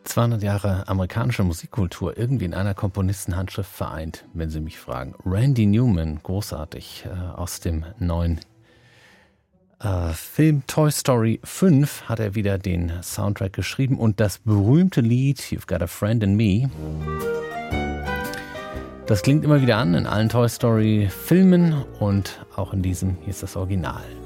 200 Jahre amerikanische Musikkultur irgendwie in einer Komponistenhandschrift vereint, wenn Sie mich fragen. Randy Newman, großartig, aus dem neuen Film Toy Story 5 hat er wieder den Soundtrack geschrieben und das berühmte Lied You've Got a Friend in Me. Das klingt immer wieder an in allen Toy Story Filmen und auch in diesem, hier ist das Original.